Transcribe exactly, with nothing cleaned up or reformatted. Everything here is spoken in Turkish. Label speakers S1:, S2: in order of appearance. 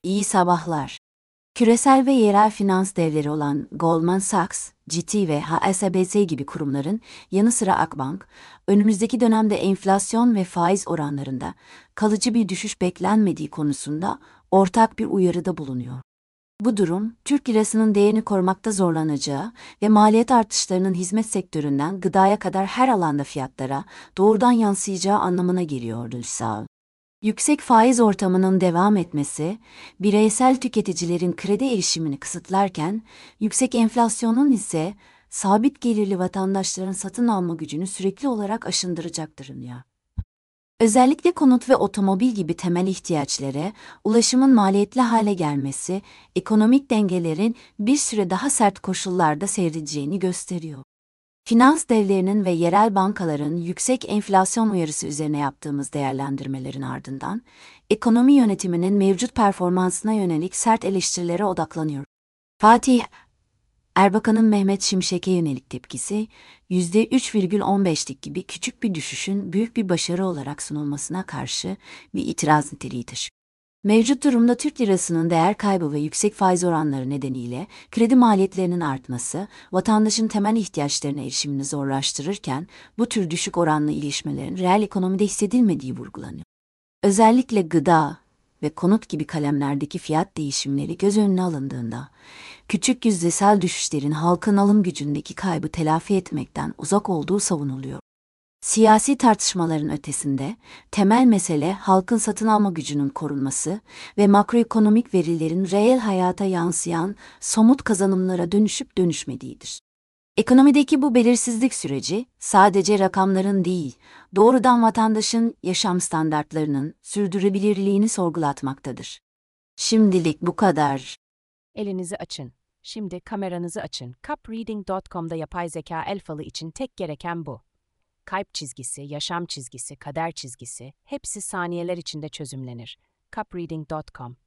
S1: İyi sabahlar. Küresel ve yerel finans devleri olan Goldman Sachs, Citi ve H S B C gibi kurumların yanı sıra Akbank, önümüzdeki dönemde enflasyon ve faiz oranlarında kalıcı bir düşüş beklenmediği konusunda ortak bir uyarıda bulunuyor. Bu durum, Türk lirasının değerini korumakta zorlanacağı ve maliyet artışlarının hizmet sektöründen gıdaya kadar her alanda fiyatlara doğrudan yansıyacağı anlamına geliyordu. Yüksek faiz ortamının devam etmesi, bireysel tüketicilerin kredi erişimini kısıtlarken, yüksek enflasyonun ise sabit gelirli vatandaşların satın alma gücünü sürekli olarak aşındıracaktır. Ya. Özellikle konut ve otomobil gibi temel ihtiyaçlara ulaşımın maliyetli hale gelmesi, ekonomik dengelerin bir süre daha sert koşullarda seyredeceğini gösteriyor. Finans devlerinin ve yerel bankaların yüksek enflasyon uyarısı üzerine yaptığımız değerlendirmelerin ardından, ekonomi yönetiminin mevcut performansına yönelik sert eleştirilere odaklanıyor. Fatih Erbakan'ın Mehmet Şimşek'e yönelik tepkisi, yüzde üç virgül on beşlik gibi küçük bir düşüşün büyük bir başarı olarak sunulmasına karşı bir itiraz niteliği taşıyor. Mevcut durumda Türk lirasının değer kaybı ve yüksek faiz oranları nedeniyle kredi maliyetlerinin artması, vatandaşın temel ihtiyaçlarına erişimini zorlaştırırken, bu tür düşük oranlı iyileşmelerin reel ekonomide hissedilmediği vurgulanıyor. Özellikle gıda ve konut gibi kalemlerdeki fiyat değişimleri göz önüne alındığında, küçük yüzdesel düşüşlerin halkın alım gücündeki kaybı telafi etmekten uzak olduğu savunuluyor. Siyasi tartışmaların ötesinde, temel mesele halkın satın alma gücünün korunması ve makroekonomik verilerin reel hayata yansıyan somut kazanımlara dönüşüp dönüşmediğidir. Ekonomideki bu belirsizlik süreci, sadece rakamların değil, doğrudan vatandaşın yaşam standartlarının sürdürülebilirliğini sorgulatmaktadır. Şimdilik bu kadar.
S2: Elinizi açın. Şimdi kameranızı açın. cupreading nokta com'da yapay zeka el falı için tek gereken bu. Kalp çizgisi, yaşam çizgisi, kader çizgisi, hepsi saniyeler içinde çözümlenir. cupreading nokta com